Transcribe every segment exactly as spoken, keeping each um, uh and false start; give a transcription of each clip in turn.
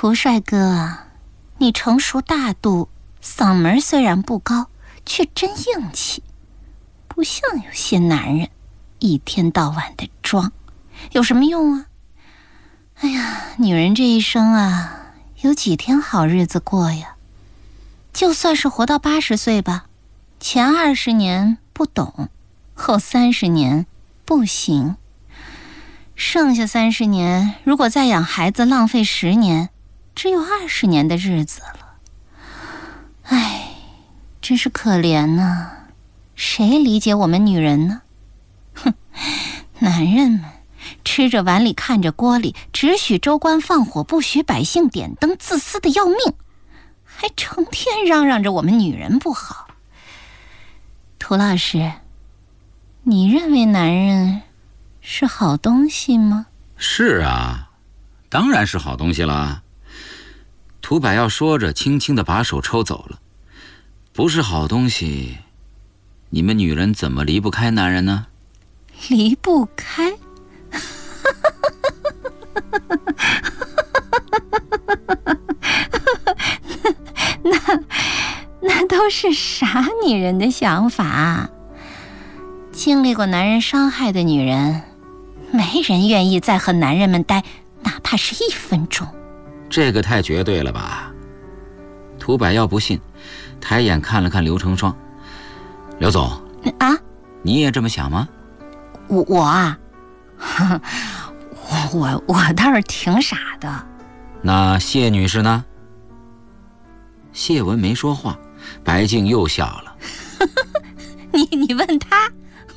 涂帅哥啊，你成熟大度，嗓门虽然不高，却真硬气，不像有些男人一天到晚的装，有什么用啊？哎呀，女人这一生啊，有几天好日子过呀？就算是活到八十岁吧，前二十年不懂，后三十年不行，剩下三十年如果再养孩子浪费十年，只有二十年的日子了。哎，真是可怜呐！谁理解我们女人呢？哼，男人们吃着碗里看着锅里，只许州官放火，不许百姓点灯，自私的要命，还成天嚷嚷着我们女人不好。涂老师，你认为男人是好东西吗？ 是啊，当然是好东西了。涂百耀说着，轻轻地把手抽走了。不是好东西，你们女人怎么离不开男人呢？ 离不开？那那都是傻女人的想法。经历过男人伤害的女人，没人愿意再和男人们待哪怕是一分钟。 这个太绝对了吧？涂百耀不信，抬眼看了看刘成双。刘总啊， 你也这么想吗？ 我我啊，我我我倒是挺傻的。 那谢女士呢？谢文没说话，白静又笑了。 你你问他，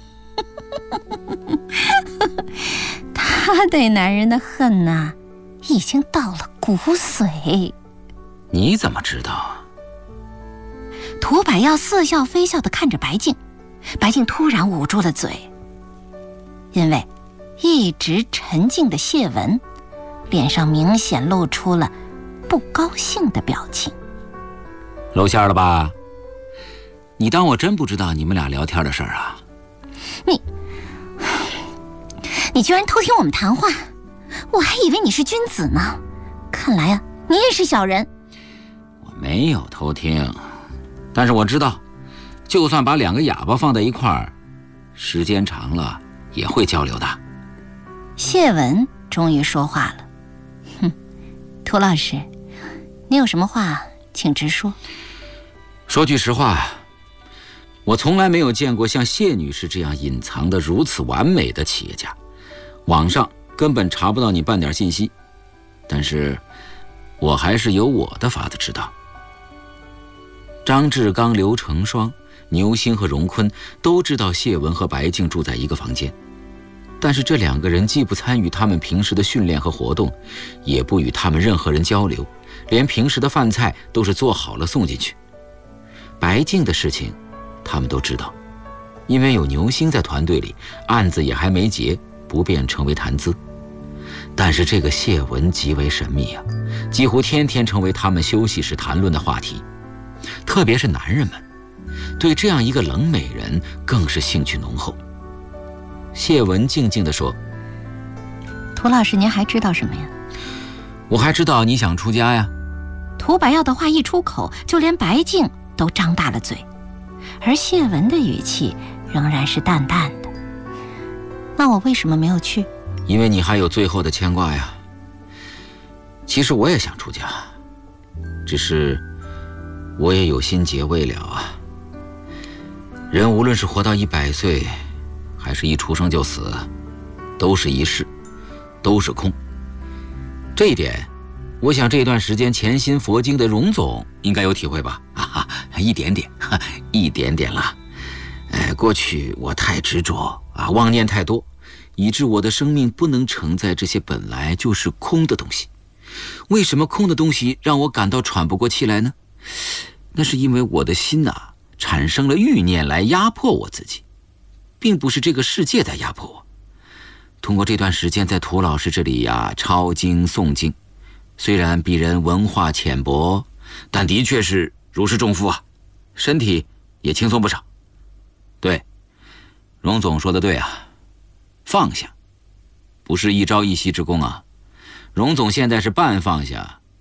他对男人的恨呐、啊，已经到了骨髓。 你怎么知道？ 涂百耀似笑非笑地看着白静，白静突然捂住了嘴，因为一直沉静的谢文脸上明显露出了不高兴的表情。 露馅了吧？你当我真不知道你们俩聊天的事儿啊？ 你你居然偷听我们谈话，我还以为你是君子呢，看来啊，你也是小人。 我没有偷听，但是我知道，就算把两个哑巴放在一块儿，时间长了也会交流的。 谢文终于说话了。哼，涂老师，你有什么话请直说。 说句实话，我从来没有见过像谢女士这样隐藏的如此完美的企业家，网上根本查不到你半点信息，但是我还是有我的法子知道。张志刚、刘成双、牛星和荣坤都知道谢文和白静住在一个房间，但是这两个人既不参与他们平时的训练和活动，也不与他们任何人交流，连平时的饭菜都是做好了送进去。白静的事情他们都知道，因为有牛星在团队里，案子也还没结，不便成为谈资。但是这个谢文极为神秘啊，几乎天天成为他们休息时谈论的话题，特别是男人们对这样一个冷美人更是兴趣浓厚。谢文静静地说： 涂老师，您还知道什么呀？ 我还知道你想出家呀。 涂百耀的话一出口，就连白静都张大了嘴，而谢文的语气仍然是淡淡的。那我为什么没有去？ 因为你还有最后的牵挂呀。其实我也想出家，只是我也有心结未了啊。人无论是活到一百岁，还是一出生就死，都是一世，都是空。这一点我想这段时间潜心佛经的荣总应该有体会吧？啊，一点点，一点点了。哎，过去我太执着啊，妄念太多，以致我的生命不能承载这些本来就是空的东西。为什么空的东西让我感到喘不过气来呢？那是因为我的心呐、啊，产生了欲念来压迫我自己，并不是这个世界在压迫我。通过这段时间在涂老师这里呀、啊，抄经诵经，虽然鄙人文化浅薄，但的确是如释重负啊，身体也轻松不少。对，荣总说的对啊，放下不是一朝一夕之功啊。荣总现在是半放下，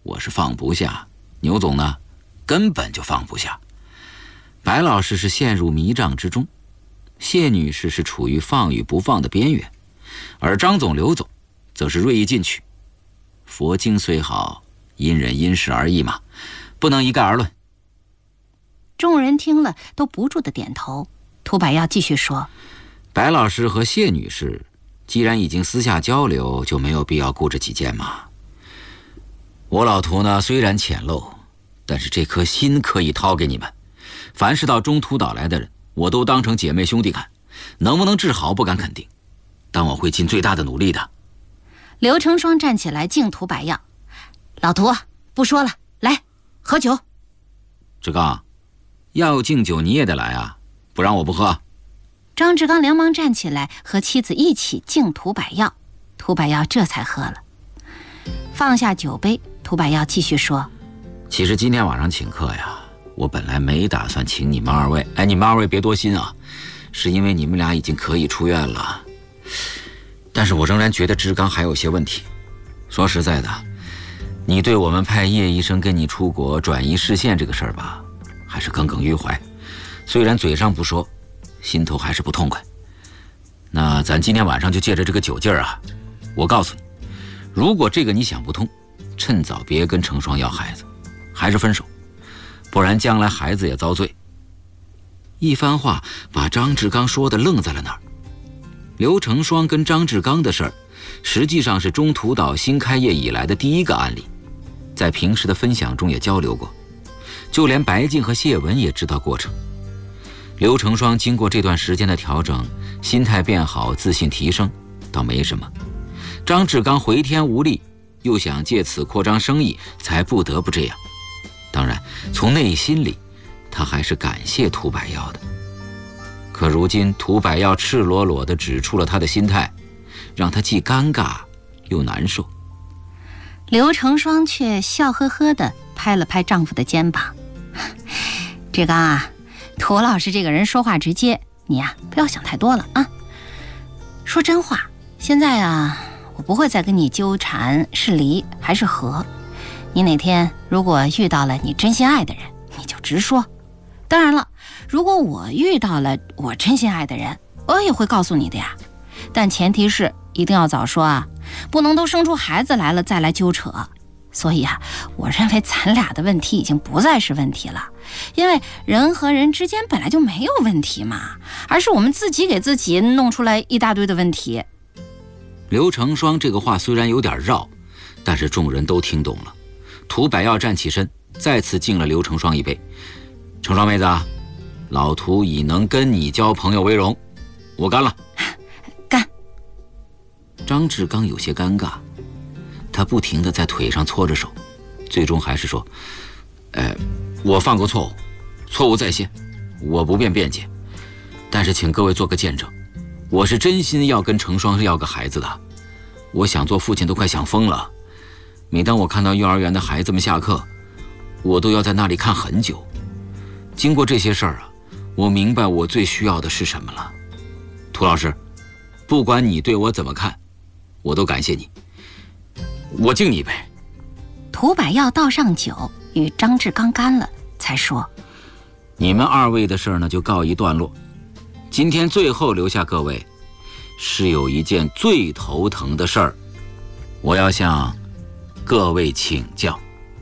我是放不下，牛总呢，根本就放不下。白老师是陷入迷障之中，谢女士是处于放与不放的边缘，而张总、刘总则是锐意进取。佛经虽好，因人因事而异嘛，不能一概而论。 众人听了都不住地点头。涂百耀继续说： 白老师和谢女士既然已经私下交流，就没有必要顾着己见嘛。我老涂呢，虽然浅陋，但是这颗心可以掏给你们。凡是到中途岛来的人，我都当成姐妹兄弟看，能不能治好不敢肯定，但我会尽最大的努力的。 刘成双站起来敬涂百耀：老涂，不说了，来喝酒。 志刚，要敬酒你也得来啊，不然我不喝。 张志刚连忙站起来和妻子一起敬涂百耀，涂百耀这才喝了。放下酒杯，涂百耀继续说： 其实今天晚上请客呀，我本来没打算请你们二位，哎，你们二位别多心啊，是因为你们俩已经可以出院了。但是我仍然觉得志刚还有些问题。说实在的，你对我们派叶医生跟你出国转移视线这个事儿吧，还是耿耿于怀。虽然嘴上不说，心头还是不痛快。那咱今天晚上就借着这个酒劲儿啊，我告诉你，如果这个你想不通，趁早别跟成双要孩子，还是分手，不然将来孩子也遭罪。一番话把张志刚说的愣在了那儿。刘成双跟张志刚的事儿，实际上是中途岛新开业以来的第一个案例，在平时的分享中也交流过，就连白静和谢文也知道过程。刘成双经过这段时间的调整，心态变好，自信提升，倒没什么。张志刚回天无力，又想借此扩张生意，才不得不这样。当然，从内心里，他还是感谢涂百耀的。可如今涂百耀赤裸裸地指出了他的心态，让他既尴尬又难受。 刘成双却笑呵呵地拍了拍丈夫的肩膀：志刚啊，涂老师这个人说话直接，你呀、啊、不要想太多了啊。说真话，现在啊，我不会再跟你纠缠是离还是和。你哪天如果遇到了你真心爱的人，你就直说。当然了，如果我遇到了我真心爱的人，我也会告诉你的呀。但前提是一定要早说啊，不能都生出孩子来了再来纠扯。所以啊，我认为咱俩的问题已经不再是问题了，因为人和人之间本来就没有问题嘛，而是我们自己给自己弄出来一大堆的问题。 刘成双这个话虽然有点绕，但是众人都听懂了。涂百耀站起身，再次敬了刘成双一杯。成双妹子，老涂以能跟你交朋友为荣，我干了。 干。 张志刚有些尴尬，他不停地在腿上搓着手，最终还是说：呃，我犯过错误，错误在先，我不便辩解，但是请各位做个见证，我是真心要跟成双要个孩子的，我想做父亲都快想疯了。每当我看到幼儿园的孩子们下课，我都要在那里看很久。经过这些事儿啊，我明白我最需要的是什么了。涂老师，不管你对我怎么看，我都感谢你，我敬你一杯。 涂百耀倒上酒，与张志刚干了，才说： 你们二位的事儿呢，就告一段落。今天最后留下各位，是有一件最头疼的事儿，我要向各位请教。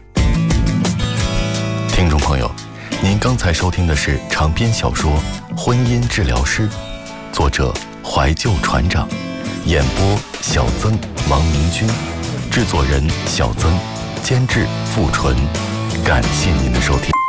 听众朋友，您刚才收听的是长篇小说《婚姻治疗师》，作者怀旧船长，演播小曾、王明君，制作人小曾，监制付纯。感谢您的收听。